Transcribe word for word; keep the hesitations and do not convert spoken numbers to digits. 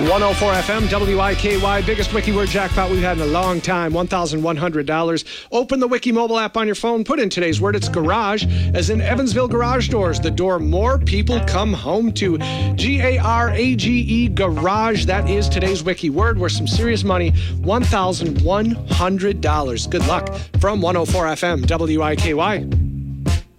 one oh four F M, W I K Y, biggest wiki word jackpot we've had in a long time, one thousand one hundred dollars. Open the Wiki mobile app on your phone, put in today's word, it's garage, as in Evansville Garage Doors, the door more people come home to. G A R A G E, garage, that is today's wiki word, worth some serious money, one thousand one hundred dollars. Good luck from one oh four F M, W I K Y.